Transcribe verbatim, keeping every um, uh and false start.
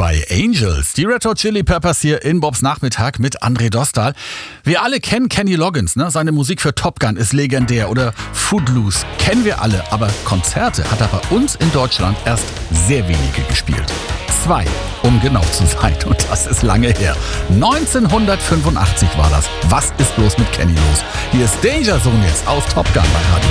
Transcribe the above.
bei Angels. Die Red Hot Chili Peppers hier in Bobs Nachmittag mit André Dostal. Wir alle kennen Kenny Loggins, ne? Seine Musik für Top Gun ist legendär oder Footloose kennen wir alle, aber Konzerte hat er bei uns in Deutschland erst sehr wenige gespielt. Zwei, um genau zu sein, und das ist lange her. neunzehnhundertfünfundachtzig war das. Was ist bloß mit Kenny los? Hier ist Danger Zone jetzt auf Top Gun bei Radio